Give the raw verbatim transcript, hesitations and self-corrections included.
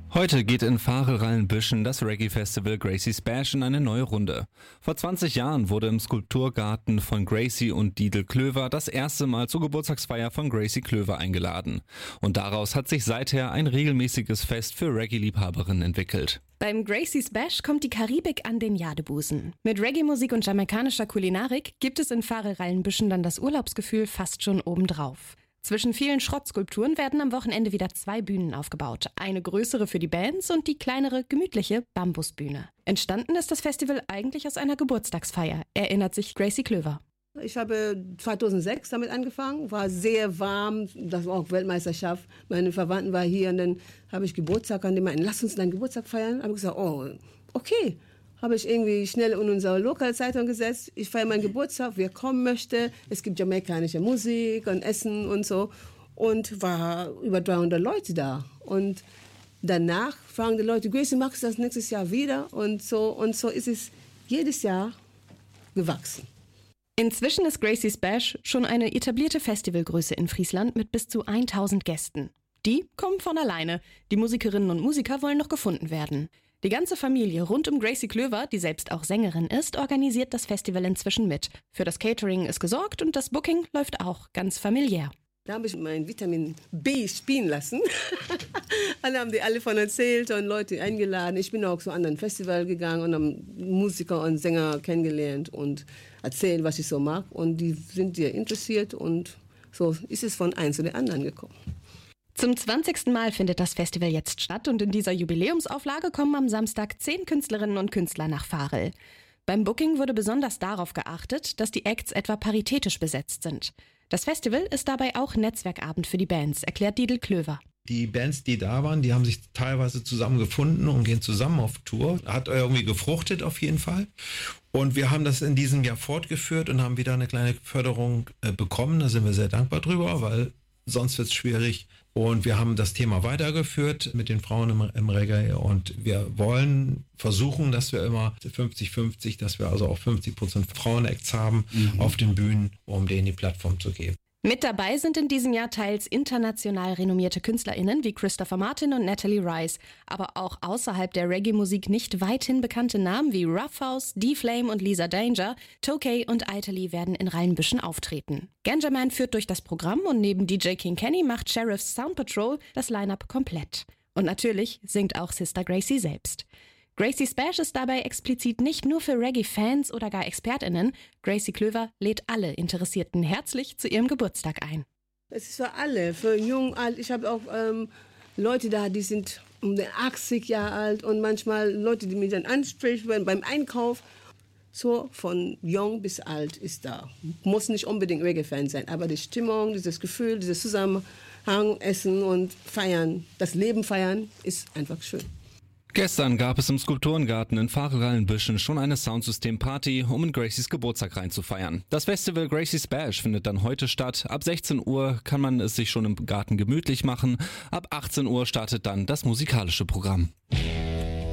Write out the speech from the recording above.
Heute geht in Varenrallenbüschen das Reggae-Festival Gracie's Bash in eine neue Runde. Vor zwanzig Jahren wurde im Skulpturgarten von Gracie und Didel Klöver das erste Mal zur Geburtstagsfeier von Gracie Klöver eingeladen. Und daraus hat sich seither ein regelmäßiges Fest für Reggae-Liebhaberinnen entwickelt. Beim Gracie's Bash kommt die Karibik an den Jadebusen. Mit Reggae-Musik und jamaikanischer Kulinarik gibt es in Varenrallenbüschen dann das Urlaubsgefühl fast schon obendrauf. Zwischen vielen Schrottskulpturen werden am Wochenende wieder zwei Bühnen aufgebaut. Eine größere für die Bands und die kleinere, gemütliche Bambusbühne. Entstanden ist das Festival eigentlich aus einer Geburtstagsfeier, erinnert sich Gracie Klöver. Ich habe zweitausendsechs damit angefangen, war sehr warm, das war auch Weltmeisterschaft. Meine Verwandten waren hier und dann habe ich Geburtstag an, die meinten, lass uns deinen Geburtstag feiern. Habe ich gesagt, oh, okay. Habe ich irgendwie schnell in unsere Lokalzeitung gesetzt. Ich feiere meinen Geburtstag, wer kommen möchte. Es gibt jamaikanische Musik und Essen und so. Und war über dreihundert Leute da. Und danach fragen die Leute, Gracie, machst du das nächstes Jahr wieder? Und so, und so ist es jedes Jahr gewachsen. Inzwischen ist Gracie's Bash schon eine etablierte Festivalgröße in Friesland mit bis zu tausend Gästen. Die kommen von alleine. Die Musikerinnen und Musiker wollen noch gefunden werden. Die ganze Familie rund um Gracie Klöver, die selbst auch Sängerin ist, organisiert das Festival inzwischen mit. Für das Catering ist gesorgt und das Booking läuft auch ganz familiär. Da habe ich mein Vitamin B spielen lassen. Dann haben die alle von erzählt und Leute eingeladen. Ich bin auch zu anderen Festivals gegangen und habe Musiker und Sänger kennengelernt und erzählt, was ich so mag. Und die sind sehr interessiert und so ist es von eins zu den anderen gekommen. Zum zwanzigsten Mal findet das Festival jetzt statt und in dieser Jubiläumsauflage kommen am Samstag zehn Künstlerinnen und Künstler nach Varel. Beim Booking wurde besonders darauf geachtet, dass die Acts etwa paritätisch besetzt sind. Das Festival ist dabei auch Netzwerkabend für die Bands, erklärt Didel Klöver. Die Bands, die da waren, die haben sich teilweise zusammengefunden und gehen zusammen auf Tour. Hat irgendwie gefruchtet auf jeden Fall. Und wir haben das in diesem Jahr fortgeführt und haben wieder eine kleine Förderung äh, bekommen. Da sind wir sehr dankbar drüber, weil sonst wird es schwierig. Und wir haben das Thema weitergeführt mit den Frauen im, im Reggae und wir wollen versuchen, dass wir immer fünfzig fünfzig, dass wir also auch fünfzig Prozent Frauen-Acts haben mhm. auf den Bühnen, um denen die Plattform zu geben. Mit dabei sind in diesem Jahr teils international renommierte KünstlerInnen wie Christopher Martin und Natalie Rice, aber auch außerhalb der Reggae-Musik nicht weithin bekannte Namen wie Rough House, D-Flame und Lisa Danger, Tokay und Italy werden in Rallenbüschen auftreten. Ganjaman führt durch das Programm und neben D J King Kenny macht Sheriff's Sound Patrol das Line-Up komplett. Und natürlich singt auch Sister Gracie selbst. Gracie's Bash ist dabei explizit nicht nur für Reggae-Fans oder gar ExpertInnen. Gracie Klöver lädt alle Interessierten herzlich zu ihrem Geburtstag ein. Es ist für alle, für jung, alt. Ich habe auch ähm, Leute da, die sind um die achtzig Jahre alt und manchmal Leute, die mich dann ansprechen beim Einkauf. So von jung bis alt ist da. Muss nicht unbedingt Reggae-Fan sein, aber die Stimmung, dieses Gefühl, dieses Zusammenhang, Essen und Feiern, das Leben feiern, ist einfach schön. Gestern gab es im Skulpturengarten in Varenrallenbüschen schon eine Soundsystem-Party, um in Gracies Geburtstag reinzufeiern. Das Festival Gracie's Bash findet dann heute statt. Ab sechzehn Uhr kann man es sich schon im Garten gemütlich machen. Ab achtzehn Uhr startet dann das musikalische Programm.